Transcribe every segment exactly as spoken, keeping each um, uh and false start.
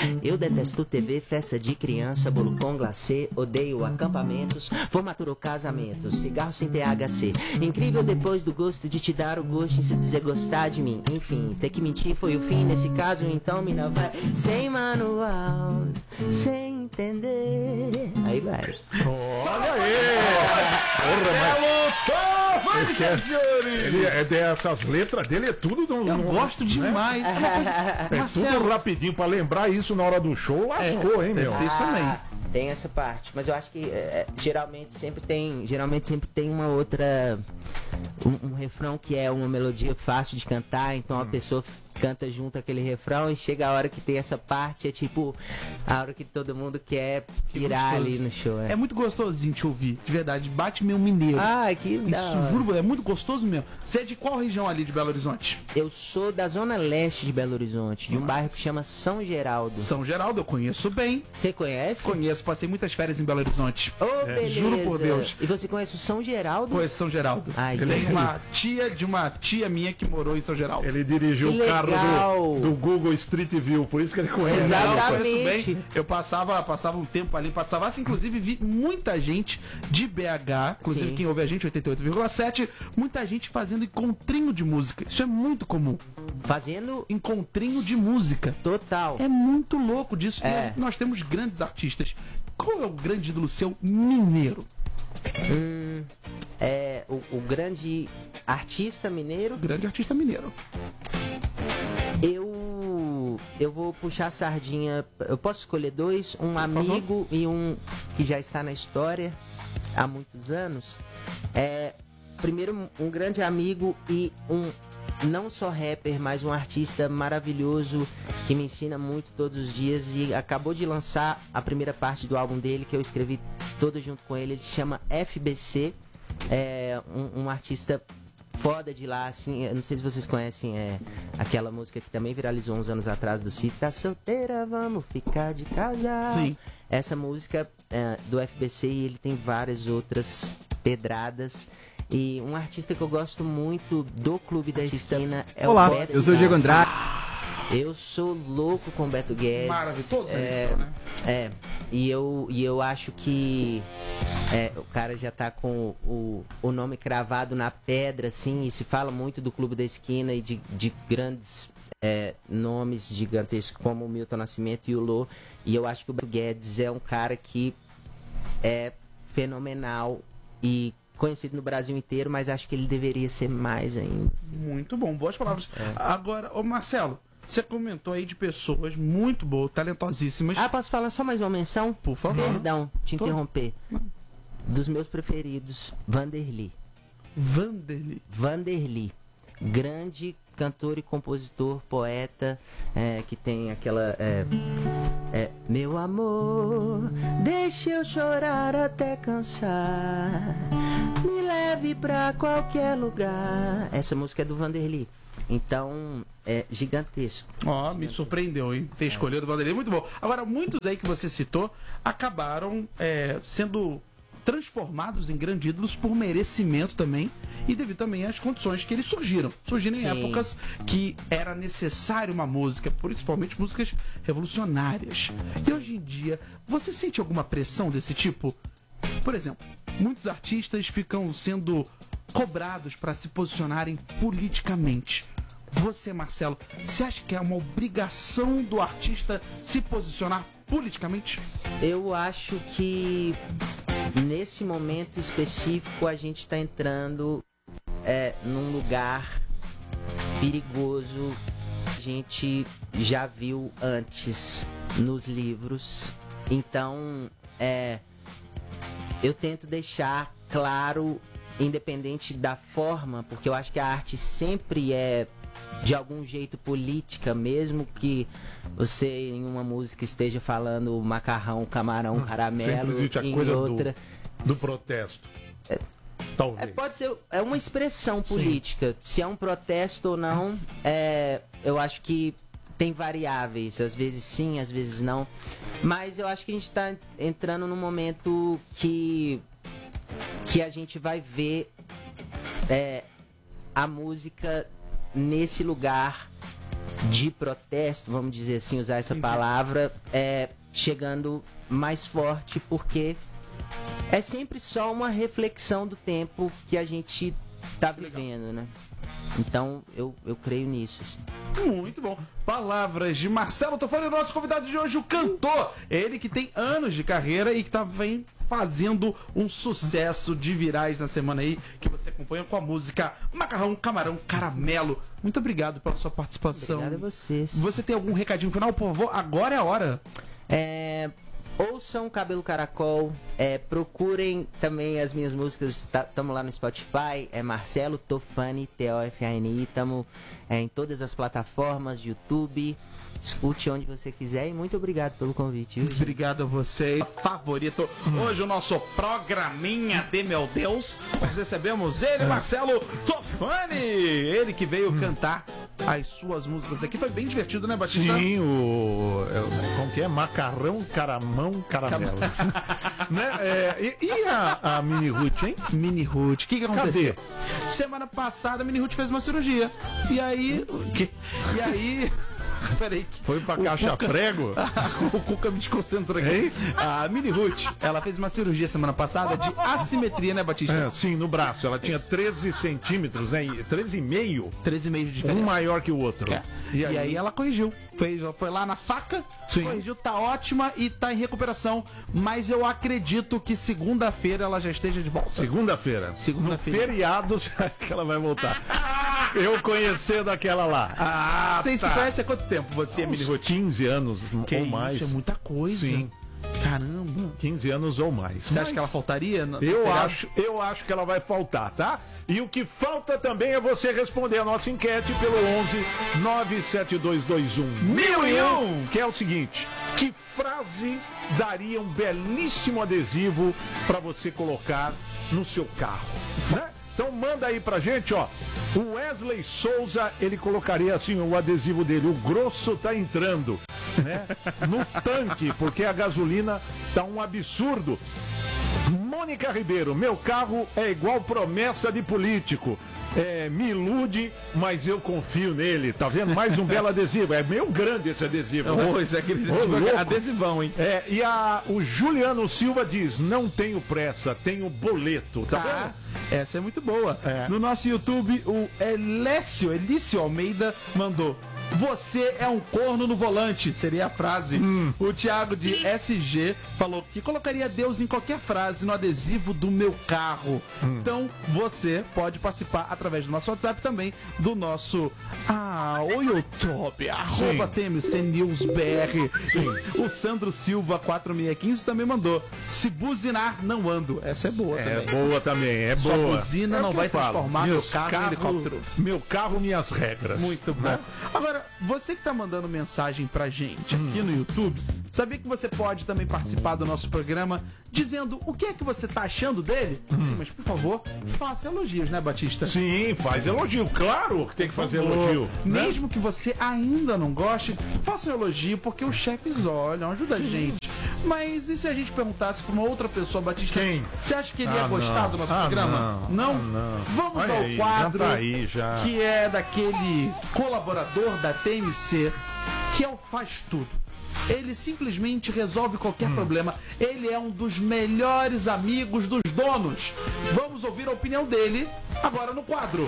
Eu detesto T V, festa de criança, bolo com glacê, odeio acampamentos, formatura ou casamentos, cigarro sem T H C. Incrível depois do gosto de te dar o gosto e se dizer gostar de mim. Enfim, ter que mentir foi o fim nesse caso, então mina vai sem manual, sem entender. Aí vai. Olha aí! Porra, mas... é, senhores! Ele é dessas letras dele, é tudo... No, Eu no, gosto demais. Né? É tudo rapidinho, pra lembrar isso na hora do show, lascou, é, hein, meu? Isso também. Ah, tem essa parte, mas eu acho que é, geralmente sempre tem, geralmente sempre tem uma outra, um, um refrão que é uma melodia fácil de cantar, então a pessoa canta junto aquele refrão e chega a hora que tem essa parte, é tipo a hora que todo mundo quer pirar ali no show. É. É muito gostosinho te ouvir, de verdade, bate meu mineiro. Ah, que da Isso, hora. juro, é muito gostoso mesmo. Você é de qual região ali de Belo Horizonte? Eu sou da zona leste de Belo Horizonte, de um bairro que chama São Geraldo. São Geraldo, eu conheço bem. Você conhece? Conheço, passei muitas férias em Belo Horizonte. Ô, beleza. Juro por Deus. E você conhece o São Geraldo? Conheço São Geraldo. Ai, Eu que tenho uma tia de uma tia minha que morou em São Geraldo. Ele dirigiu Que o carro legal. do, do Google Street View, por isso que ele conhece. Exato. Não, eu conheço Exatamente. bem. Eu passava, passava um tempo ali para Savassi, inclusive vi muita gente de B H, inclusive Sim. quem ouve a gente, oitenta e oito vírgula sete, muita gente fazendo encontrinho de música. Isso é muito comum. Fazendo Encontrinho de música. total. É muito louco disso. É. E nós temos grandes artistas. Qual é o grande ídolo seu mineiro? Hum, é o, o grande artista mineiro. O grande artista mineiro. Eu eu vou puxar a sardinha. Eu posso escolher dois, um amigo e um que já está na história há muitos anos. É, primeiro um grande amigo e um não só rapper, mas um artista maravilhoso que me ensina muito todos os dias e acabou de lançar a primeira parte do álbum dele que eu escrevi todo junto com ele. Ele se chama F B C, é um, um artista foda de lá, assim. Eu não sei se vocês conhecem é, aquela música que também viralizou uns anos atrás do Cid, tá solteira, vamos ficar de casal. Sim. Essa música é, do F B C, e ele tem várias outras pedradas. E um artista que eu gosto muito do Clube da Esquina é Olá, o Beto eu sou o Diego Guedes. Andrade. Eu sou louco com o Beto Guedes. Maravilha, todos eles é, são, né? É, e eu, e eu acho que é, o cara já tá com o, o nome cravado na pedra, assim, e se fala muito do Clube da Esquina e de, de grandes é, nomes gigantescos como o Milton Nascimento e o Lô. E eu acho que o Beto Guedes é um cara que é fenomenal e conhecido no Brasil inteiro, mas acho que ele deveria ser mais ainda. Muito bom, boas palavras. É. Agora, ô Marcelo, você comentou aí de pessoas muito boas, talentosíssimas. Ah, posso falar só mais uma menção? Por favor. Perdão, te Tô- interromper. Dos meus preferidos, Vanderly. Vanderly. Vanderly, grande cantor e compositor, poeta, é, que tem aquela é, é, meu amor, deixa eu chorar até cansar, me leve pra qualquer lugar. Essa música é do Vanderly, então é gigantesco. Ó, me surpreendeu, hein? Ter escolhido o Vanderly, muito bom. Agora, muitos aí que você citou acabaram é, sendo transformados em grandes ídolos por merecimento também e devido também às condições que eles surgiram. Surgiram em Sim. épocas que era necessário uma música, principalmente músicas revolucionárias. E hoje em dia, você sente alguma pressão desse tipo? Por exemplo, muitos artistas ficam sendo cobrados para se posicionarem politicamente. Você, Marcelo, você acha que é uma obrigação do artista se posicionar politicamente? Eu acho que nesse momento específico a gente está entrando é, num lugar perigoso. A gente já viu antes nos livros. Então, é, eu tento deixar claro, independente da forma, porque eu acho que a arte sempre é de algum jeito política, mesmo que você em uma música esteja falando macarrão, camarão, caramelo, Sempre existe a em coisa outra do, do protesto. é, Talvez. pode ser é uma expressão política. Se é um protesto ou não, é, eu acho que tem variáveis, às vezes sim, às vezes não, mas eu acho que a gente está entrando num momento que que a gente vai ver é, a música nesse lugar de protesto, vamos dizer assim, usar essa palavra, é, chegando mais forte, porque é sempre só uma reflexão do tempo que a gente tá vivendo, né? Então, eu, eu creio nisso, assim. Muito bom. Palavras de Marcelo Tofani, nosso convidado de hoje, o cantor. Ele que tem anos de carreira e que tá vem fazendo um sucesso de virais na semana aí, que você acompanha com a música Macarrão, Camarão, Caramelo. Muito obrigado pela sua participação. Obrigado a vocês. Você tem algum recadinho final, por favor? Agora é a hora. É... Ouçam Cabelo Caracol, é, procurem também as minhas músicas, estamos lá no Spotify, é Marcelo Tofani, T O F A N I, estamos é, em todas as plataformas, YouTube, escute onde você quiser e muito obrigado pelo convite. Viu, obrigado a você, favorito. Hoje o nosso programinha de meu Deus, nós recebemos ele, Marcelo Tofani, ele que veio cantar as suas músicas aqui, foi bem divertido, né, Batista? Sim, o... como que é? Macarrão, Caramão, Caramelo. Né? É, e, e a, a Mini Ruth, hein? Mini Ruth, o que, que aconteceu? Cadê? Semana passada a Mini Ruth fez uma cirurgia. E aí... Que? E aí... Peraí. Foi pra caixa Cuca... prego? O Cuca me desconcentrou aqui. Hein? A Mini Ruth, ela fez uma cirurgia semana passada de assimetria, né, Batista? É, sim, no braço. Ela tinha treze centímetros, né? treze e meio. treze e meio de diferença. Um maior que o outro. É. E, aí... e aí ela corrigiu. Foi, foi lá na faca, sim. Corrigiu, tá ótima e tá em recuperação. Mas eu acredito que segunda-feira ela já esteja de volta. Segunda-feira. Segunda-feira. Feriado que ela vai voltar. Eu conhecendo aquela lá. Ah, Vocês tá. se conhecem há quanto tempo, você, Mini Ruth? quinze anos que ou mais. Isso é muita coisa. Sim. Caramba. quinze anos ou mais. Você Mas... acha que ela faltaria? No... Eu, acho, eu acho que ela vai faltar, tá? E o que falta também é você responder a nossa enquete pelo onze nove sete dois dois um mil e um, que é o seguinte: que frase daria um belíssimo adesivo para você colocar no seu carro, né? Então manda aí pra gente, ó. O Wesley Souza, ele colocaria assim o adesivo dele: o grosso tá entrando, né? No tanque, porque a gasolina tá um absurdo. Mônica Ribeiro, meu carro é igual promessa de político. É, me ilude, mas eu confio nele. Tá vendo? Mais um belo adesivo. É meio grande esse adesivo. Né? Oh, esse é aquele adesivo, adesivão, hein? É, e a, o Juliano Silva diz: não tenho pressa, tenho boleto. Tá ah, vendo? Essa é muito boa. É. No nosso YouTube, o Elécio, Elício Almeida mandou: você é um corno no volante, seria a frase. Hum. O Thiago de S G falou que colocaria Deus em qualquer frase no adesivo do meu carro. Hum. Então, você pode participar através do nosso WhatsApp também, do nosso ah, o YouTube, arroba T M C News B R. Sim. O Sandro Silva quatro seis um cinco também mandou: se buzinar, não ando. Essa é boa é também. É boa também, é Sua boa. buzina é não vai transformar meu carro, carro em helicóptero. Meu carro, minhas regras. Muito bom. Né? Agora, você que tá mandando mensagem pra gente aqui hum. no YouTube, sabia que você pode também participar do nosso programa dizendo o que é que você tá achando dele? Hum. Sim, mas por favor, faça elogios, né, Batista? Sim, faz elogio, claro que tem que fazer elogio. Né? Mesmo que você ainda não goste, faça um elogio, porque os chefes olham, ajuda a gente. Mas e se a gente perguntasse pra uma outra pessoa, Batista? Quem? Você acha que ele ia ah, gostar não. do nosso ah, programa? Não? Não? Ah, não. Vamos Olha ao aí, quadro já tá aí, já. que é daquele colaborador da T M C, que é o Faz Tudo. Ele simplesmente resolve qualquer hum. problema. Ele é um dos melhores amigos dos donos. Vamos ouvir a opinião dele agora no quadro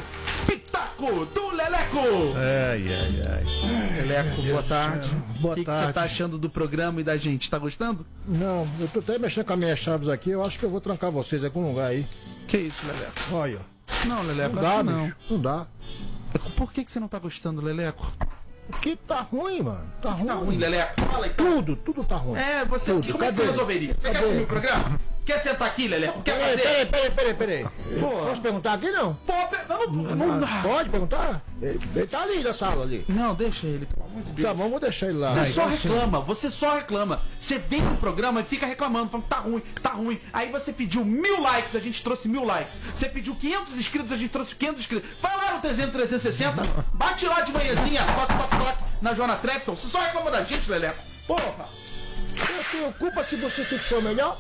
Pitaco do Leleco. Ai, ai, ai. Leleco, boa tarde. Boa O que, que tarde. você tá achando do programa e da gente? Tá gostando? Não, eu tô até mexendo com as minhas chaves aqui. Eu acho que eu vou trancar vocês aqui num lugar aí. Que isso, Leleco? Olha. Não, Leleco, não dá, assim bicho. não. Não dá. Por que, que você não tá gostando, Leleco? Porque tá ruim, mano. Tá que ruim. Tá ruim, Leleco. Fala aí. Tudo, tudo tá ruim. É, você. Tudo. Como é que você resolveria? Você Cadê? quer assumir o programa? Quer sentar aqui, Leleco? Quer Peraí, fazer? peraí, peraí, peraí, peraí. Pô. Posso perguntar aqui, não? Pô, não, não, não dá. Pode perguntar? Ele, ele tá ali na sala ali. Não, deixa ele, pelo amor de Deus. Tá bom, vou deixar ele lá. Você Vai, só assim. reclama, você só reclama. Você vem pro programa e fica reclamando, falando tá ruim, tá ruim. Aí você pediu mil likes, a gente trouxe mil likes. Você pediu quinhentos inscritos, a gente trouxe quinhentos inscritos. Vai lá no trezentos e sessenta, bate lá de manhãzinha, toque, toque, toque, na Joana Trepton. Você só reclama da gente, Leleco. Porra. Eu tenho culpa se vocês têm que ser o melhor?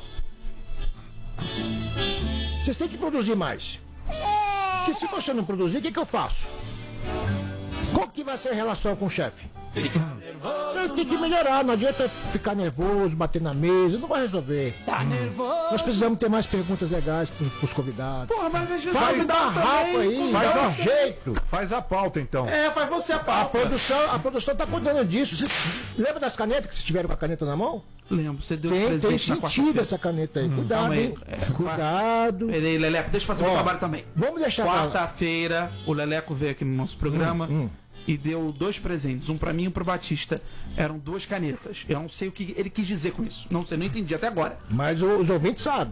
Vocês têm que produzir mais. Porque se você não produzir, o que, que eu faço? Qual que vai ser a relação com o chefe? Tem que melhorar, não adianta ficar nervoso, bater na mesa, não vai resolver. Tá nervoso. Nós precisamos ter mais perguntas legais pros, pros convidados. Porra, mas a gente Faz um convidado barraco também, aí, Faz dá a- um jeito. Faz a pauta, então. É, faz você a A pauta. produção, a produção tá cuidando disso. Vocês lembra das canetas que vocês tiveram com a caneta na mão? Lembro, você deu de Tem, tem presente na sentido quarta-feira. essa caneta aí. Cuidado, calma aí. hein? É, Cuidado. Peraí, Leleco, deixa eu fazer Ó, meu trabalho também. Vamos deixar pra- Quarta-feira, o Leleco veio aqui no nosso programa Hum, hum. e deu dois presentes, um pra mim e um pro Batista. Eram duas canetas. Eu não sei o que ele quis dizer com isso. Não sei, não entendi até agora. Mas o- os ouvintes sabem.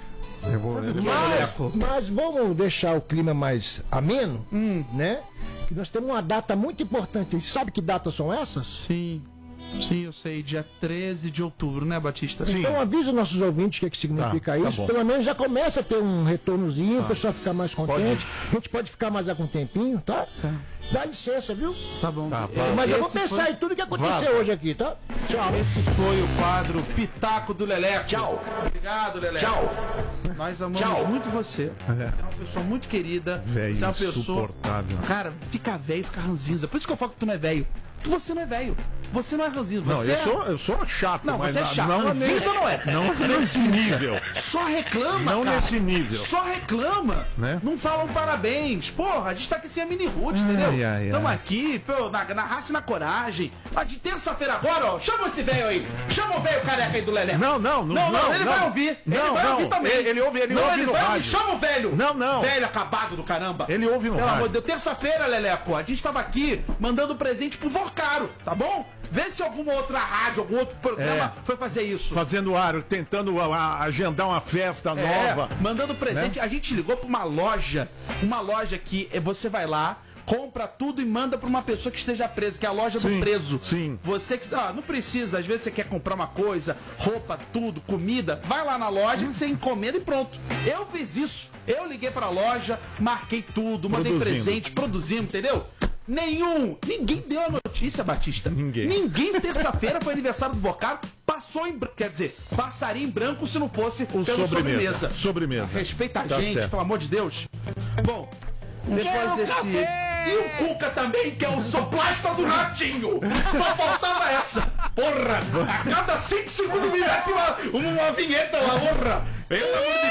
Eu vou... eu vou- Mas, mas vamos deixar o clima mais ameno, Hum. né? Que nós temos uma data muito importante. E sabe que datas são essas? Sim, sim, eu sei. Dia treze de outubro, né, Batista? Sim. Então avisa os nossos ouvintes o que, é que significa Tá, tá isso. bom. Pelo menos já começa a ter um retornozinho, o pessoal ficar mais contente. A gente pode ficar mais algum tempinho, tá? Tá. Dá licença, viu? Tá bom. Tá, É, Mas eu vou esse pensar foi- em tudo que aconteceu hoje aqui, tá? Tchau. Esse foi o quadro Pitaco do Leleco. Tchau. Obrigado, Leleco. Tchau. Nós amamos muito você. Você é uma pessoa muito querida. Velho você é uma pessoa. insuportável. Cara, fica velho, fica ranzinza. Por isso que eu falo que tu não é velho. Você não é velho. Você não é ranzinza. Não, Você eu é... sou, eu sou chato, Não, mas você é na- chato. não, Ranzinza não é. não nesse nível. Só reclama, Não cara. nesse nível. Só reclama. Né? Não falam parabéns. Porra, a gente tá aqui sem a mini root, entendeu? Ai, ai, Tamo ai. aqui, pô, na, na raça e na coragem. Mas de terça-feira agora, ó, chama esse velho aí. Chama o velho careca aí do Lelé. Não, não, não, Não, não, não, ele não. vai ouvir. Ele Não, vai não. ouvir também. Ele- ele ouve- ele não, ouve ele no vai ouvir. rádio. Chama o velho. Não, não. Velho acabado do caramba. Ele ouve no Pelo rádio. amor de Deus. Terça-feira, Leleco, a gente tava aqui mandando presente pro Vorcaro, tá bom? Vê se alguma outra rádio, algum outro programa É. foi fazer isso. Fazendo ar, tentando a- a- agendar uma festa É, nova. mandando presente. A gente ligou pra uma loja, uma loja que eh, você vai lá, compra tudo e manda pra uma pessoa que esteja presa, que é a loja Sim, do preso. sim. Você que ah, não precisa, às vezes você quer comprar uma coisa, roupa, tudo, comida, vai lá na loja, você encomenda e pronto. Eu fiz isso. Eu liguei pra loja, marquei tudo, mandei Produzindo. presente, produzimos, entendeu? Nenhum, ninguém deu a notícia, Batista. Ninguém. Ninguém, terça-feira foi aniversário do Bocaro, passou em branco, quer dizer, passaria em branco se não fosse O pelo sobremesa. Sobremesa. Respeita a Tá gente, certo. pelo amor de Deus. Bom, depois desse. E o Cuca também, que é o soplasta do ratinho. Só faltava essa. Porra! A cada cinco segundos me mete uma, uma vinheta lá, porra! Pelo amor de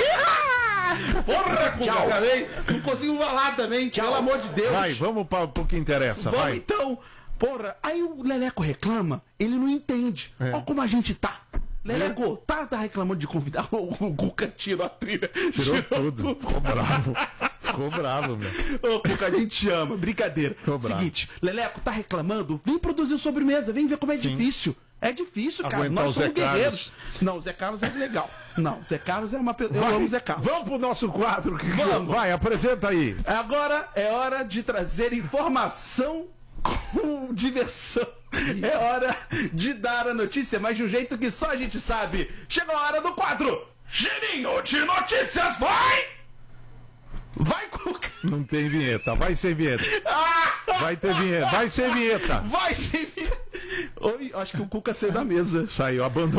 Deus! Porra, Cuca, também. Não consigo falar também, pelo amor de Deus. Vai, vamos para o que interessa, Vamos vai. então. Porra, aí o Leleco reclama, ele não entende. É. Olha como a gente tá. Leleco, tá, tá reclamando de convidar o, o Cuca tirou a trilha. Tirou tudo. Ficou bravo. Ficou bravo, meu. Ô, Cuca, a gente te ama, brincadeira. Ficou bravo. Seguinte, Leleco, tá reclamando? Vem produzir sobremesa, vem ver como é difícil. É difícil, cara. Aguentar Nós o Zé somos Carlos. guerreiros. Não, o Zé Carlos é legal. Não, o Zé Carlos é uma pessoa. Eu Vai, amo o Zé Carlos. Vamos pro nosso quadro. que- Vamos. Vai, apresenta aí. Agora é hora de trazer informação com diversão. É hora de dar a notícia, mas de um jeito que só a gente sabe. Chegou a hora do quadro Girinho de Notícias, vai! Vai, Cuca! Não tem vinheta, vai sem vinheta. Vai ter vinheta, vai sem vinheta. Vai, sem vinheta. Oi, acho que o Cuca saiu da mesa. Saiu, abandonou.